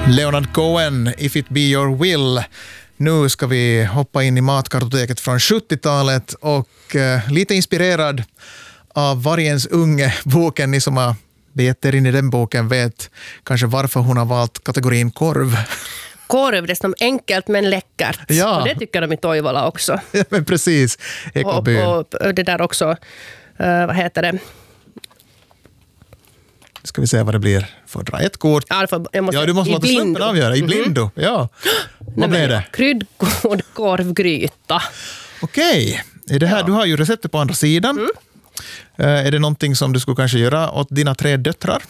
Leonard Cohen, If It Be Your Will. Nu ska vi hoppa in i matkartoteket från 70-talet och lite inspirerad av Vargens unge, boken. Ni som har begett er in i den boken vet kanske varför hon har valt kategorin korv. Korv, det är som enkelt men läckert. Ja. Och det tycker de i Toivola också. Ja, men precis. Ekobyn. Och det där också, vad heter det? Ska vi se vad det blir. Får dra ett kort. Ja, du måste låta slumpen avgöra. I blindo, ja. Vad blev det? Kryddgod korvgryta. Okej. Är det här, du har ju receptet på andra sidan. Är det någonting som du skulle kanske göra åt dina 3 döttrar?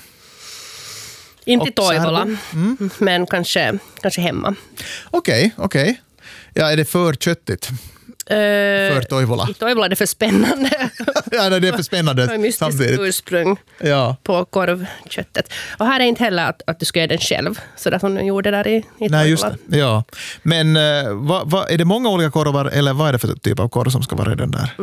Inte i Toivola, men kanske hemma. Okej. Ja, är det för köttigt? För Toivola. I Toivola är det för spännande. Ja, det är för spännande. Det är mystiskt ursprung på korvköttet. Och här är inte heller att du ska göra den själv. Så där som du gjorde där i Toivola. Nej, just det. Ja. Men är det många olika korvar eller vad är det för typ av korv som ska vara i den där?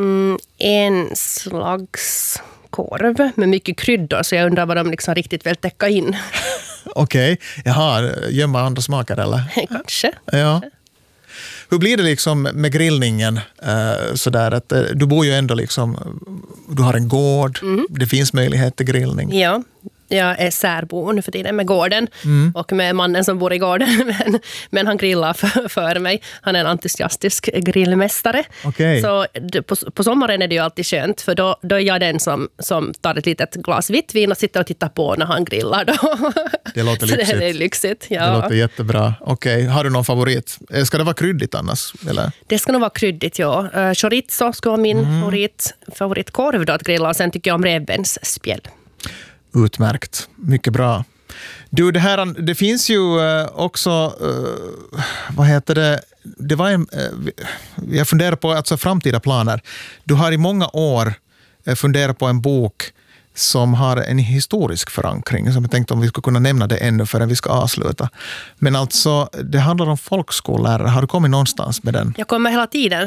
En slags korv med mycket kryddor. Så jag undrar vad de liksom riktigt vill täcka in. Okej. Jaha, gömma andra smaker eller? Kanske. Ja. Hur blir det liksom med grillningen? Sådär att du bor ju ändå liksom, du har en gård, det finns möjlighet till grillning. Ja, jag är särbo nu för tiden med gården och med mannen som bor i gården. Men han grillar för mig. Han är en entusiastisk grillmästare. Okay. Så på sommaren är det ju alltid skönt för då är jag den som tar ett litet glas vitt vin och sitter och tittar på när han grillar. Då. Det låter lyxigt. Så det är lyxigt, ja. Det låter jättebra. Okej. Har du någon favorit? Ska det vara kryddigt annars? Eller? Det ska nog vara kryddigt, ja. Chorizo ska vara min favoritkorv då att grilla. Och sen tycker jag om revbensspjäll. Utmärkt. Mycket bra. Du, det finns ju också, vad heter det? Det var jag funderar på alltså framtida planer. Du har i många år funderat på en bok som har en historisk förankring, som jag tänkte om vi skulle kunna nämna det ännu förrän vi ska avsluta. Men alltså, det handlar om folkskollärare. Har du kommit någonstans med den? Jag kommer hela tiden.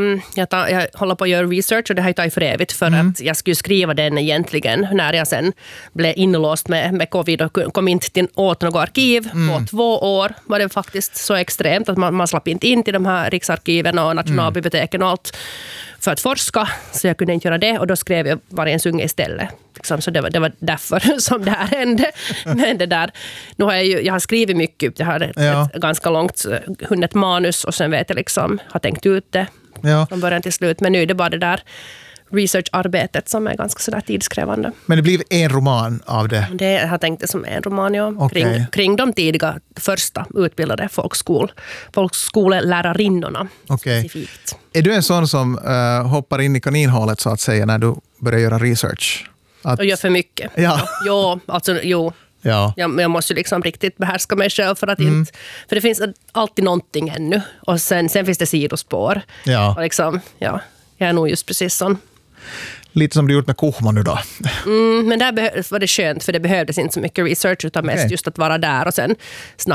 Jag håller på att göra research och det har jag tagit för evigt för att jag skulle skriva den egentligen när jag sen blev inlåst med covid och kom inte åt något arkiv. På 2 år var det faktiskt så extremt att man slapp inte in till de här riksarkiven och nationalbiblioteken och allt för att forska, så jag kunde inte göra det och då skrev jag Vargens unge istället. Liksom, så det var därför som det här hände. Men det där, nu har jag har skrivit mycket, jag har ett ganska långt hunnit manus och sen vet jag liksom, har tänkt ut det från början till slut. Men nu är det bara det där researcharbetet som är ganska sådär tidskrävande. Men det blir en roman av det? Det har jag tänkt det som en roman, ja. Okay. Kring de tidiga första utbildade folkskolelärarinnorna specifikt. Är du en sån som hoppar in i kaninhålet så att säga när du börjar göra research? Och gör för mycket. Ja. Jo. Ja. Jag måste ju liksom riktigt behärska mig själv för att inte... För det finns alltid någonting ännu. Och sen finns det sidospår. Ja. Och liksom, jag är nog just precis sån. Lite som du gjort med Kuhman nu då. Men där var det skönt för det behövdes inte så mycket research utan mest just att vara där och sen snabbt